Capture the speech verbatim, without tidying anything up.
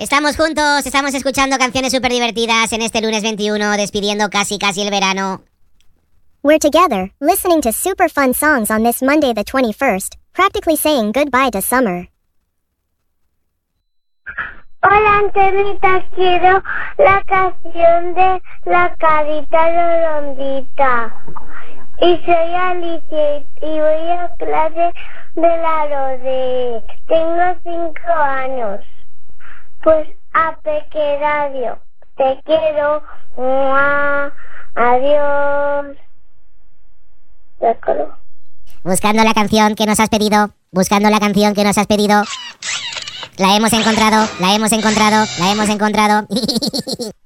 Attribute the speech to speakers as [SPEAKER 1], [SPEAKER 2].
[SPEAKER 1] Estamos juntos, estamos escuchando canciones súper divertidas en este lunes veintiuno, despidiendo casi casi el verano.
[SPEAKER 2] We're together, listening to super fun songs on this Monday the twenty-first, practically saying goodbye to summer.
[SPEAKER 3] Hola, Antenitas, quiero la canción de La Carita Redondita. Y soy Alicia y voy a clase de la Rode. Tengo cinco años. Pues a Peque Radio. Te quiero. ¡Mua! Adiós. Ya coló.
[SPEAKER 1] Buscando la canción que nos has pedido. Buscando la canción que nos has pedido. La hemos encontrado, la hemos encontrado, la hemos encontrado.